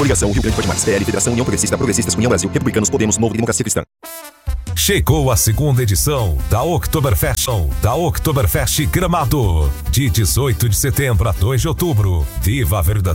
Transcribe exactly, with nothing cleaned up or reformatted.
Coligação Rio Grande Pode Mais, P L, Federação União Progressista, Progressistas, União Brasil, Republicanos, Podemos, Novo, Democracia Cristã. Chegou a segunda edição da Oktoberfest, da Oktoberfest Gramado, de dezoito de setembro a dois de outubro. Viva a verdadeira